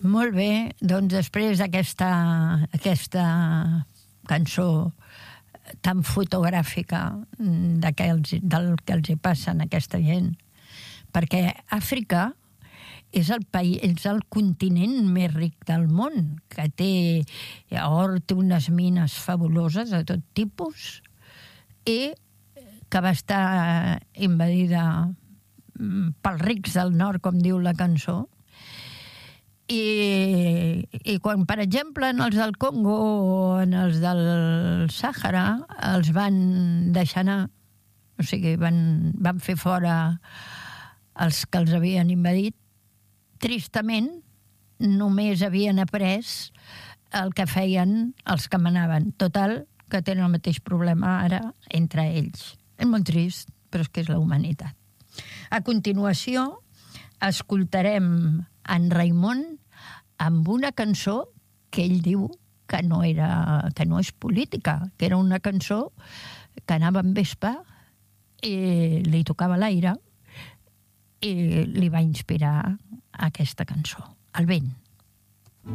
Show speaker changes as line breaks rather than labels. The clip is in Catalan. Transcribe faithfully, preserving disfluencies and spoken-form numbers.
Molt bé, doncs després d'aquesta aquesta cançó tan fotogràfica de que els, del que els hi passa a aquesta gent, perquè Àfrica és el, país, és el continent més ric del món, que té or, té unes mines fabuloses de tot tipus, i que va estar invadida pels rics del nord, com diu la cançó. I, i quan, per exemple, en els del Congo o en els del Sàhara els van deixar anar, o sigui, van, van fer fora els que els havien invadit, tristament només havien après el que feien els que manaven. Total, que tenen el mateix problema ara entre ells. És molt trist, però és que és la humanitat. A continuació, escoltarem en Raimon amb una cançó que ell diu que no, era, que no és política, que era una cançó que anava en vespa i li tocava l'aire i li va inspirar aquesta cançó, El vent.